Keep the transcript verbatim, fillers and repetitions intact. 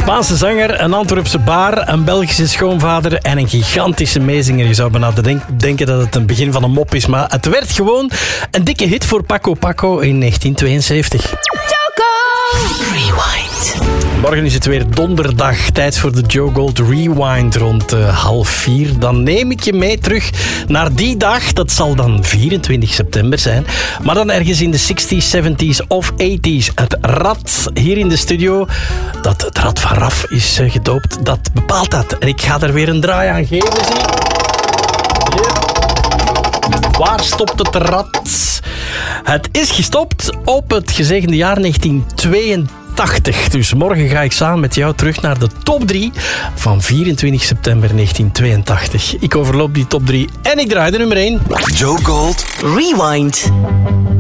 Spaanse zanger, een Antwerpse baar, een Belgische schoonvader en een gigantische meezinger. Je zou bijna denken dat het een begin van een mop is, maar het werd gewoon een dikke hit voor Paco Paco in negentien tweeënzeventig. Rewind. Morgen is het weer donderdag. Tijd voor de Joe Gold Rewind rond uh, half vier. Dan neem ik je mee terug naar die dag. Dat zal dan vierentwintig september zijn. Maar dan ergens in de zestig's, zeventig's of tachtig's. Het rad hier in de studio, dat het rad van Raf is uh, gedoopt, dat bepaalt dat. En ik ga er weer een draai aan geven, zie. Hier. Waar stopt het rad? Het is gestopt op het gezegende jaar negentien tweeëntachtig. Dus morgen ga ik samen met jou terug naar de top drie van vierentwintig september negentien tweeëntachtig. Ik overloop die top drie en ik draai de nummer één. Joe Gold Rewind.